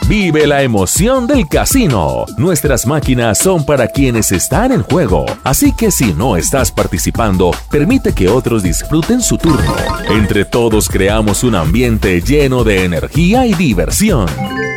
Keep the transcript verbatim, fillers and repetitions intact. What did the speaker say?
Vive la emoción del casino. Nuestras máquinas son para quienes están en juego. Así que si no estás participando, permite que otros disfruten su turno. Entre todos creamos un ambiente lleno de energía y diversión.